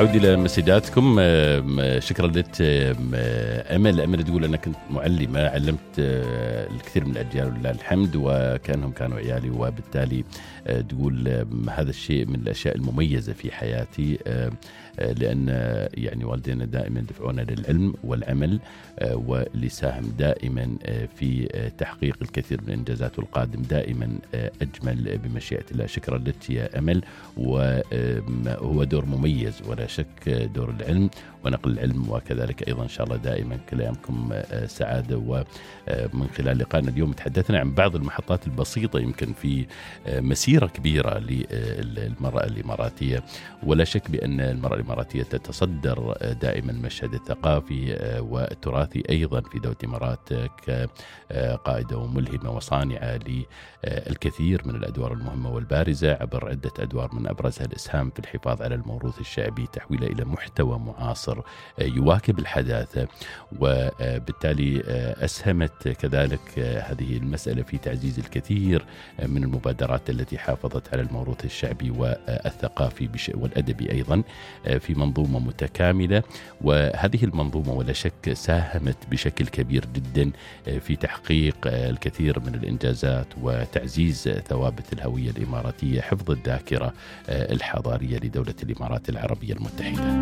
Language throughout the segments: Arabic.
نعود إلى مسجاتكم. شكرا لك أمل تقول أنا كنت معلمة، علمت الكثير من الأجيال ولله الحمد وكأنهم كانوا عيالي، وبالتالي تقول هذا الشيء من الأشياء المميزة في حياتي، لأن يعني والدينا دائما دفعونا للعلم والعمل، واللي ساهم دائما في تحقيق الكثير من الإنجازات، والقادم دائما أجمل بمشيئة الله. شكرا لك يا أمل، وهو دور مميز ولا شك، دور العلم ونقل العلم، وكذلك أيضا إن شاء الله دائما كل أيامكم سعادة. ومن خلال لقائنا اليوم تحدثنا عن بعض المحطات البسيطة يمكن في مسيرة كبيرة للمرأة الإماراتية، ولا شك بأن المرأة الإماراتية تتصدر دائما المشهد الثقافي والتراثي أيضا في دولة الإمارات كقائدة وملهمة وصانعة للكثير من الأدوار المهمة والبارزة عبر عدة أدوار، من أبرزها الإسهام في الحفاظ على الموروث الشعبي، تحويله إلى محتوى معاصر يواكب الحداثة، وبالتالي أسهمت كذلك هذه المسألة في تعزيز الكثير من المبادرات التي حافظت على الموروث الشعبي والثقافي والأدبي أيضا في منظومة متكاملة. وهذه المنظومة ولا شك ساهمت بشكل كبير جدا في تحقيق الكثير من الإنجازات وتعزيز ثوابت الهوية الإماراتية، حفظ الذاكرة الحضارية لدولة الإمارات العربية المتحدة.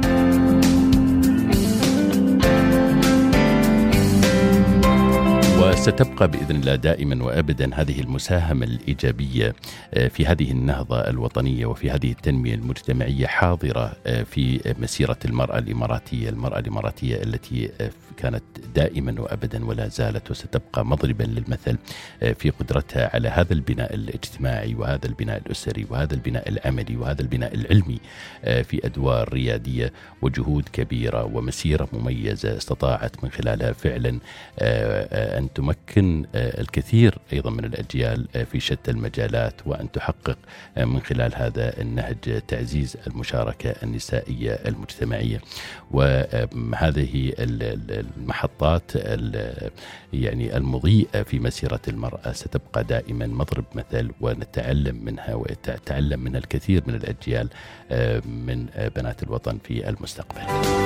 وستبقى بإذن الله دائما وأبدا هذه المساهمة الإيجابية في هذه النهضة الوطنية وفي هذه التنمية المجتمعية حاضرة في مسيرة المرأة الإماراتية التي كانت دائما وأبدا ولا زالت وستبقى مضربا للمثل في قدرتها على هذا البناء الاجتماعي وهذا البناء الأسري وهذا البناء العملي وهذا البناء العلمي في أدوار ريادية وجهود كبيرة ومسيرة مميزة استطاعت من خلالها فعلا أن تمكن الكثير أيضا من الأجيال في شتى المجالات، وأن تحقق من خلال هذا النهج تعزيز المشاركة النسائية المجتمعية. وهذه المحطات يعني المضيئة في مسيرة المرأة ستبقى دائما مضرب مثل، ونتعلم منها ويتعلم منها الكثير من الأجيال من بنات الوطن في المستقبل.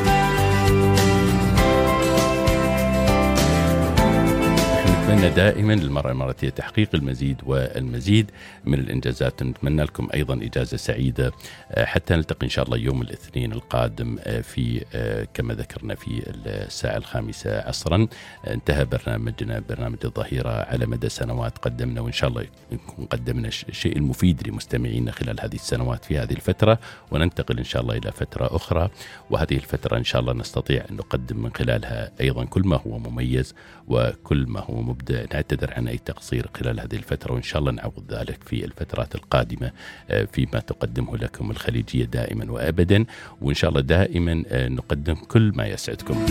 نتمنى دائما للمرأة الإماراتية تحقيق المزيد والمزيد من الإنجازات. نتمنى لكم أيضا إجازة سعيدة حتى نلتقي إن شاء الله يوم الاثنين القادم في كما ذكرنا في الساعة 5 عصرا. انتهى برنامجنا، برنامج الظهيرة، على مدى سنوات قدمنا، وإن شاء الله نكون قدمنا الشيء المفيد لمستمعينا خلال هذه السنوات في هذه الفترة، وننتقل إن شاء الله إلى فترة أخرى، وهذه الفترة إن شاء الله نستطيع أن نقدم من خلالها أيضا كل ما هو مميز وكل ما هو مبدع. نعتذر عن أي تقصير خلال هذه الفترة، وإن شاء الله نعوض ذلك في الفترات القادمة فيما تقدمه لكم الخليجية دائما وأبدا، وإن شاء الله دائما نقدم كل ما يسعدكم.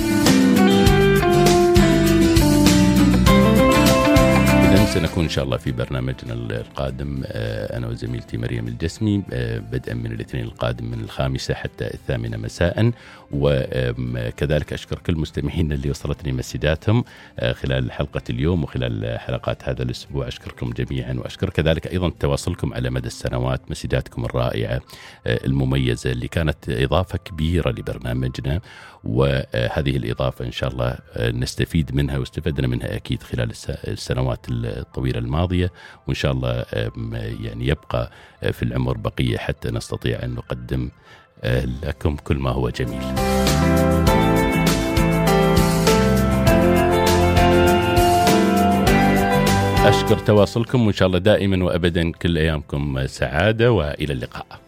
سنكون إن شاء الله في برنامجنا القادم أنا وزميلتي مريم الجسمي بدءا من الاثنين القادم من 5 حتى 8 مساء. وكذلك أشكر كل مستمعين اللي وصلتني مسجاتهم خلال حلقة اليوم وخلال حلقات هذا الأسبوع، أشكركم جميعا، وأشكر كذلك أيضا تواصلكم على مدى السنوات، مسجاتكم الرائعة المميزة اللي كانت إضافة كبيرة لبرنامجنا، وهذه الإضافة إن شاء الله نستفيد منها واستفدنا منها أكيد خلال السنوات الطويلة الماضية، وإن شاء الله يعني يبقى في العمر بقية حتى نستطيع أن نقدم لكم كل ما هو جميل. أشكر تواصلكم، وإن شاء الله دائما وأبدا كل أيامكم سعادة، وإلى اللقاء.